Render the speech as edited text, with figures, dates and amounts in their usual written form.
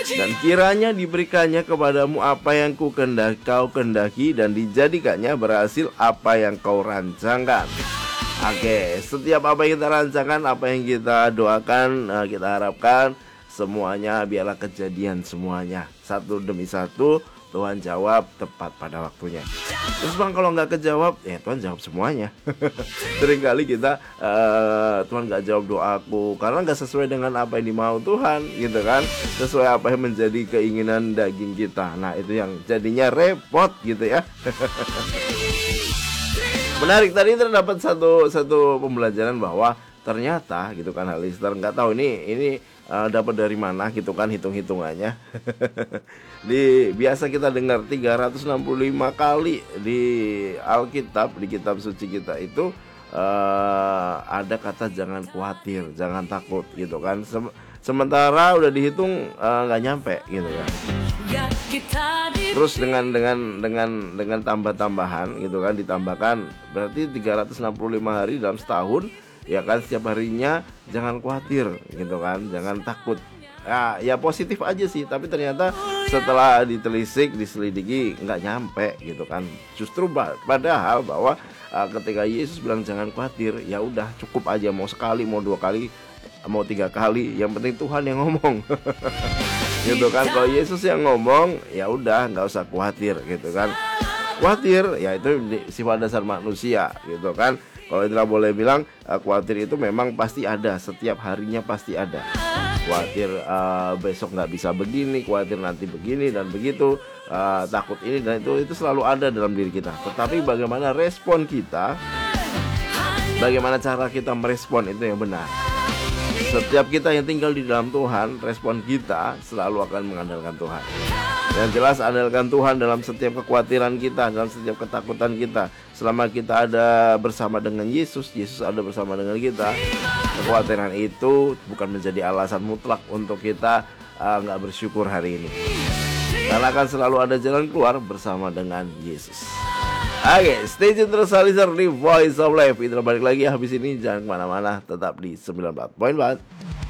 Dan kiranya diberikannya kepadamu apa yang kau kendaki, dan dijadikannya berhasil apa yang kau rancangkan. Oke, setiap apa yang kita rancangkan, apa yang kita doakan, kita harapkan semuanya biarlah kejadian semuanya. Satu demi satu Tuhan jawab tepat pada waktunya. Terus bang, kalau nggak kejawab, ya Tuhan jawab semuanya. Seringkali kita Tuhan nggak jawab doaku karena nggak sesuai dengan apa yang dimau Tuhan, gitu kan? Sesuai apa yang menjadi keinginan daging kita. Nah itu yang jadinya repot, gitu ya. Menarik, tadi terdapat satu pembelajaran bahwa ternyata gitu kan, Halister nggak tahu ini dapat dari mana gitu kan hitung-hitungannya. Biasa kita dengar 365 kali di Alkitab, di kitab suci kita itu ada kata jangan khawatir, jangan takut gitu kan. Sementara udah dihitung nggak nyampe gitu kan. Terus dengan tambah-tambahan gitu kan, ditambahkan berarti 365 hari dalam setahun. Ya kan, setiap harinya jangan khawatir gitu kan, jangan takut. Ya positif aja sih, tapi ternyata setelah ditelisik, diselidiki nggak nyampe gitu kan. Justru padahal bahwa ketika Yesus bilang jangan khawatir, ya udah cukup aja, mau sekali, mau 2 kali, mau 3 kali, yang penting Tuhan yang ngomong. Gitu kan. Kalau Yesus yang ngomong, ya udah nggak usah khawatir gitu kan. Khawatir ya itu sifat dasar manusia gitu kan. Kalau tidak boleh bilang khawatir itu memang pasti ada, setiap harinya pasti ada. Khawatir besok nggak bisa begini, khawatir nanti begini dan begitu, takut ini dan itu selalu ada dalam diri kita. Tetapi bagaimana respon kita, bagaimana cara kita merespon, itu yang benar. Setiap kita yang tinggal di dalam Tuhan, respon kita selalu akan mengandalkan Tuhan. Yang jelas andalkan Tuhan dalam setiap kekhawatiran kita, dalam setiap ketakutan kita. Selama kita ada bersama dengan Yesus, Yesus ada bersama dengan kita, kekhawatiran itu bukan menjadi alasan mutlak untuk kita nggak bersyukur hari ini. Karena akan selalu ada jalan keluar bersama dengan Yesus. Oke, stay tune terus Halister di Voice of Life. Kita balik lagi habis ini, jangan kemana-mana, tetap di 94.4